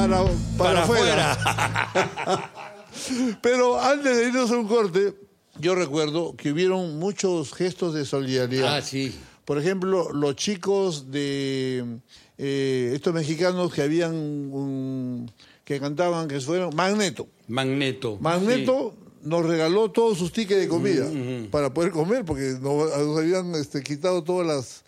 para afuera. Pero antes de irnos a un corte, yo recuerdo que hubieron muchos gestos de solidaridad. Ah, sí. Por ejemplo, los chicos de estos mexicanos que que cantaban, que fueron Magneto. Magneto. Nos regaló todos sus tickets de comida para poder comer, porque nos habían quitado todas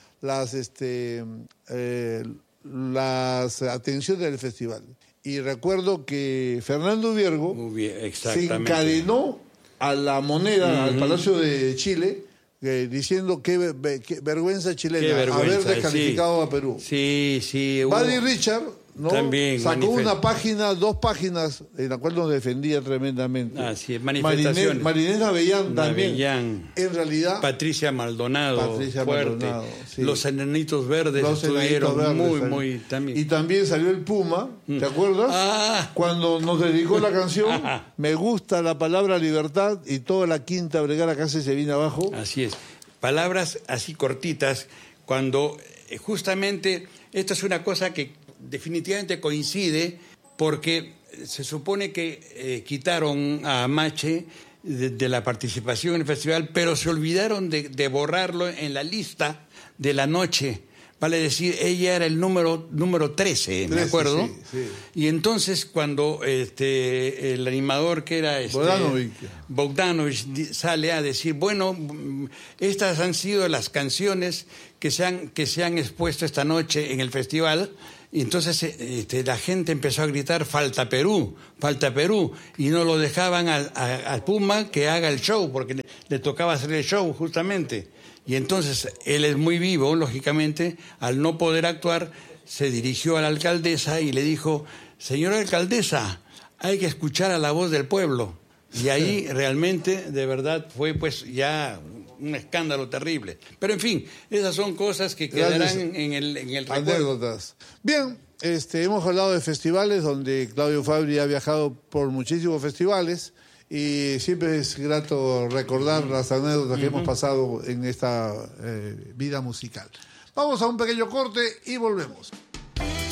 las atenciones del festival. Y recuerdo que Fernando Viergo se encadenó a la moneda, al Palacio de Chile, diciendo qué vergüenza chilena haber descalificado a Perú. Sí. Buddy Richard, ¿no? También sacó una página, 2 páginas, en la cual nos defendía tremendamente. Así es, manifestaciones. Marinés Avellán también. En realidad. Patricia Maldonado, fuerte. Sí. Los Enanitos Verdes estuvieron muy también. Y también salió el Puma, ¿te acuerdas? Cuando nos dedicó la canción, Me gusta la palabra libertad, y toda la Quinta Vergara casi se vino abajo. Así es. Palabras así cortitas, cuando justamente esto es una cosa que definitivamente coincide, porque se supone que quitaron a Amache de la participación en el festival, pero se olvidaron de borrarlo en la lista de la noche. Vale decir, ella era el número 13, me acuerdo. Sí. Y entonces cuando el animador que era Bogdanovich sale a decir, bueno, estas han sido las canciones que se han expuesto esta noche en el festival. Y entonces la gente empezó a gritar falta Perú, y no lo dejaban al Puma que haga el show, porque le tocaba hacer el show justamente. Y entonces él es muy vivo, lógicamente, al no poder actuar, se dirigió a la alcaldesa y le dijo, señora alcaldesa, hay que escuchar a la voz del pueblo. Y ahí realmente, de verdad, fue pues ya un escándalo terrible. Pero en fin, esas son cosas que quedarán en el recuerdo. Anécdotas. Bien, hemos hablado de festivales donde Claudio Fabri ha viajado por muchísimos festivales y siempre es grato recordar las anécdotas que hemos pasado en esta vida musical. Vamos a un pequeño corte y volvemos.